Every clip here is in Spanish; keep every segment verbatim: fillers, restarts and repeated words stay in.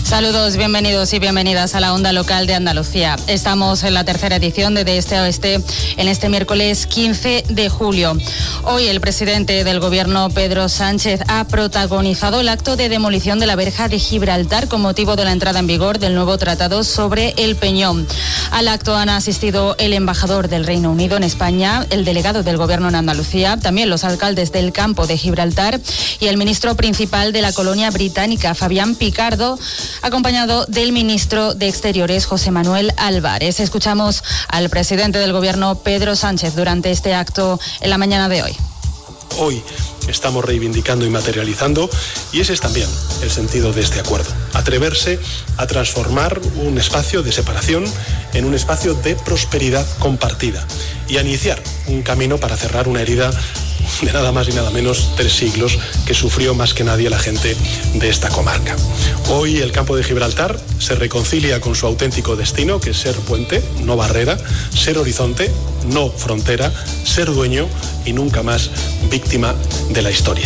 Saludos, bienvenidos y bienvenidas a la Onda Local de Andalucía. Estamos en la tercera edición de De Este a Oeste en este miércoles quince de julio. Hoy el presidente del Gobierno, Pedro Sánchez, ha protagonizado el acto de demolición de la verja de Gibraltar con motivo de la entrada en vigor del nuevo tratado sobre el Peñón. Al acto han asistido el embajador del Reino Unido en España, el delegado del Gobierno en Andalucía, también los alcaldes del campo de Gibraltar y el ministro principal de la colonia británica, Fabián Picardo, acompañado del ministro de Exteriores, José Manuel Álvarez. Escuchamos al presidente del Gobierno, Pedro Sánchez, durante este acto en la mañana de hoy. Hoy estamos reivindicando y materializando, y ese es también el sentido de este acuerdo: atreverse a transformar un espacio de separación en un espacio de prosperidad compartida y a iniciar un camino para cerrar una herida de nada más y nada menos tres siglos que sufrió más que nadie la gente de esta comarca. Hoy el campo de Gibraltar se reconcilia con su auténtico destino, que es ser puente, no barrera, ser horizonte, no frontera, ser dueño y nunca más víctima de la historia.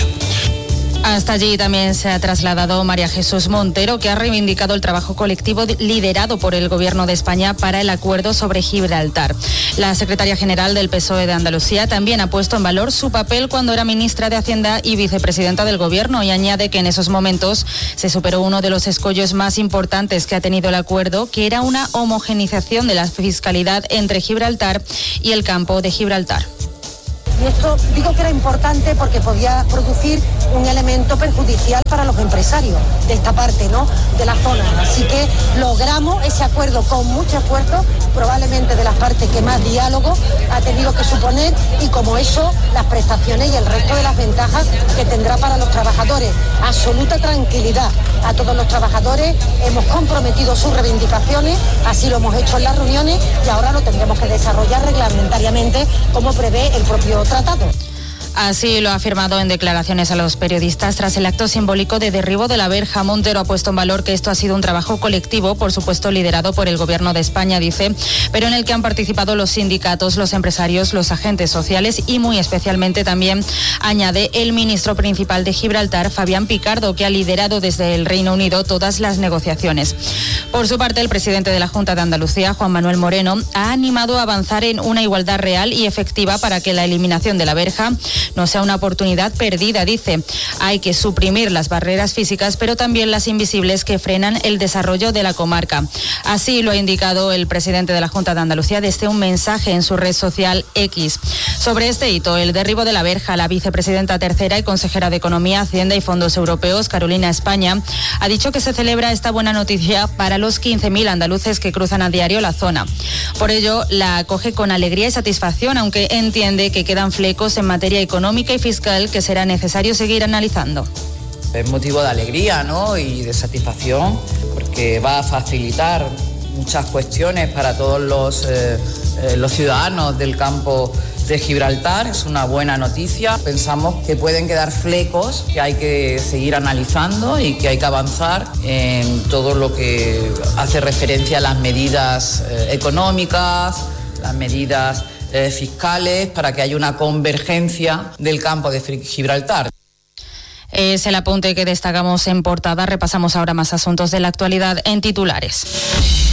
Hasta allí también se ha trasladado María Jesús Montero, que ha reivindicado el trabajo colectivo liderado por el Gobierno de España para el acuerdo sobre Gibraltar. La secretaria general del P S O E de Andalucía también ha puesto en valor su papel cuando era ministra de Hacienda y vicepresidenta del Gobierno, y añade que en esos momentos se superó uno de los escollos más importantes que ha tenido el acuerdo, que era una homogenización de la fiscalidad entre Gibraltar y el campo de Gibraltar. Y esto digo que era importante porque podía producir un elemento perjudicial para los empresarios de esta parte, ¿no?, de la zona. Así que logramos ese acuerdo con mucho esfuerzo, probablemente de las partes que más diálogo ha tenido que suponer, y como eso, las prestaciones y el resto de las ventajas que tendrá para los trabajadores. Absoluta tranquilidad a todos los trabajadores, hemos comprometido sus reivindicaciones, así lo hemos hecho en las reuniones, y ahora lo tendremos que desarrollar reglamentariamente como prevé el propio tratado. Así lo ha afirmado en declaraciones a los periodistas tras el acto simbólico de derribo de la verja. Montero ha puesto en valor que esto ha sido un trabajo colectivo, por supuesto liderado por el Gobierno de España, dice, pero en el que han participado los sindicatos, los empresarios, los agentes sociales y muy especialmente también, añade, el ministro principal de Gibraltar, Fabián Picardo, que ha liderado desde el Reino Unido todas las negociaciones. Por su parte, el presidente de la Junta de Andalucía, Juan Manuel Moreno, ha animado a avanzar en una igualdad real y efectiva para que la eliminación de la verja no sea una oportunidad perdida, dice. Hay que suprimir las barreras físicas, pero también las invisibles que frenan el desarrollo de la comarca. Así lo ha indicado el presidente de la Junta de Andalucía desde un mensaje en su red social X. Sobre este hito, el derribo de la verja, la vicepresidenta tercera y consejera de Economía, Hacienda y Fondos Europeos, Carolina España, ha dicho que se celebra esta buena noticia para los quince mil andaluces que cruzan a diario la zona. Por ello, la acoge con alegría y satisfacción, aunque entiende que quedan flecos en materia económica económica y fiscal que será necesario seguir analizando. Es motivo de alegría, ¿no?, y de satisfacción, porque va a facilitar muchas cuestiones para todos los, eh, eh, los ciudadanos del campo de Gibraltar. Es una buena noticia. Pensamos que pueden quedar flecos que hay que seguir analizando y que hay que avanzar en todo lo que hace referencia a las medidas eh, económicas, las medidas Eh, fiscales, para que haya una convergencia del campo de Gibraltar. Es el apunte que destacamos en portada. Repasamos ahora más asuntos de la actualidad en titulares.